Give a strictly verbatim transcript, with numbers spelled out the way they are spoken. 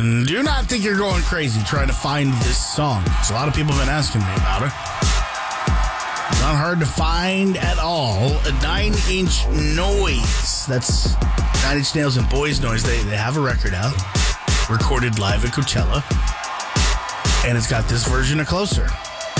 And do not think you're going crazy trying to find this song. So a lot of people have been asking me about it. Not hard to find at all. A Nine Inch Noise. That's Nine Inch Nails and Boys Noise. They, they have a record out. Recorded live at Coachella. And it's got this version of Closer.